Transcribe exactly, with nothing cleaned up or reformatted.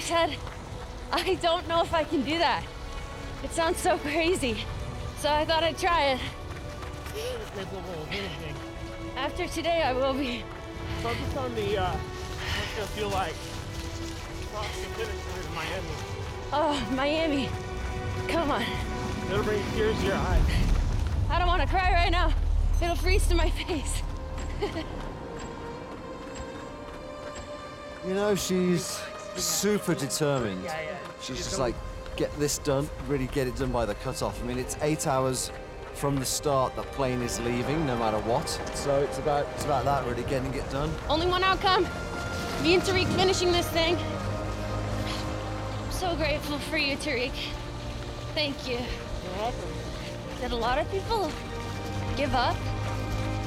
said, I don't know if I can do that. It sounds so crazy. So I thought I'd try it. After today, I will be. Focus on the, uh, what's it gonna feel like crossing the finish line in Miami. Oh, Miami. Come on. It'll bring tears to your eyes. I don't want to cry right now. It'll freeze to my face. You know, she's super determined. She's just like, get this done, really get it done by the cutoff. I mean, it's eight hours from the start the plane is leaving, no matter what. So it's about, it's about that, really, getting it done. Only one outcome. Me and Tariq finishing this thing. I'm so grateful for you, Tariq. Thank you. You're welcome. Did a lot of people give up?